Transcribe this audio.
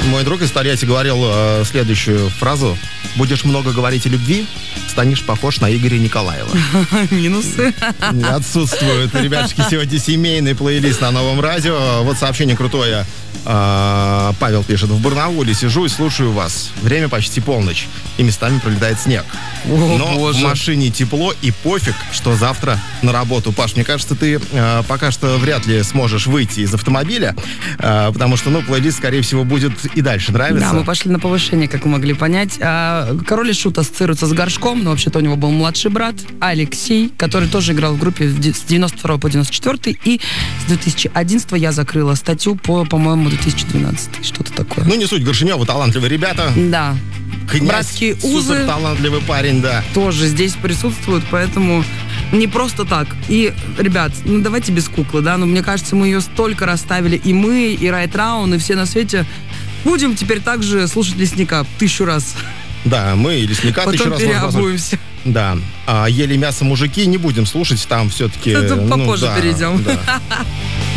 Мой друг из Тольятти говорил следующую фразу. Будешь много говорить о любви, станешь похож на Игоря Николаева. Минусы. Отсутствуют. Ребятушки, сегодня семейный плейлист на Новом радио. Вот сообщение крутое. Павел пишет: в Барнауле сижу и слушаю вас. Время почти полночь, и местами пролетает снег. Но Боже. в машине тепло, и пофиг, что завтра на работу. Паш, мне кажется, ты пока что вряд ли сможешь выйти из автомобиля, потому что, плейлист, скорее всего, будет и дальше нравиться. Да, мы пошли на повышение, как вы могли понять. Король и Шут ассоциируется с Горшком, но вообще-то у него был младший брат Алексей, который тоже играл в группе с 92 по 94, и с 2011 я закрыла статью по-моему, 2012, что-то такое. Не суть, Горшенёвы талантливые ребята. Да. Князь, Братские узы. супер талантливый парень, да. Тоже здесь присутствуют, поэтому не просто так. И, ребят, давайте без куклы, да, мне кажется, мы ее столько расставили, и мы, и Райт Раун, и все на свете. Будем теперь также слушать Лесника 1000 раз. Да, мы и Лесника 1000 раз. Потом переобуемся. Да. Ели мясо мужики не будем слушать, там все-таки... Попозже перейдем. Да.